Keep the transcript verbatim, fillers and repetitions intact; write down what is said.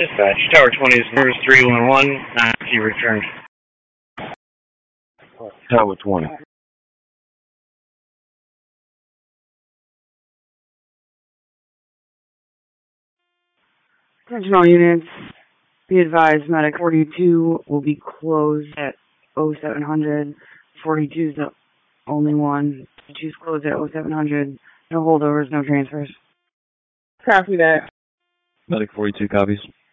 Dispatch, Tower twenty is Murders three one one, uh, he returned. Tower twenty. Attention all units, be advised Medic forty-two will be closed at oh seven hundred. forty-two is the only one. forty-two is closed at oh seven hundred. No holdovers, no transfers. Copy that. Medic forty-two copies.